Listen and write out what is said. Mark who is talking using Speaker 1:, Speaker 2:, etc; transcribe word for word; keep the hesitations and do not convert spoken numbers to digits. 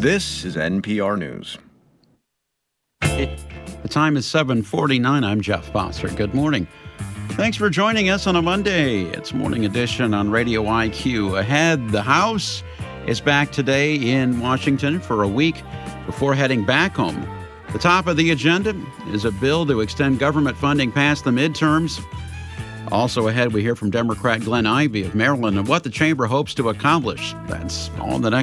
Speaker 1: This is N P R News.
Speaker 2: The time is seven forty-nine. I'm Jeff Foster. Good morning. Thanks for joining us on a Monday. It's Morning Edition on Radio I Q. Ahead, the House is back today in Washington for a week before heading back home. The top of the agenda is a bill to extend government funding past the midterms. Also ahead, we hear from Democrat Glenn Ivey of Maryland and what the chamber hopes to accomplish. That's all in the next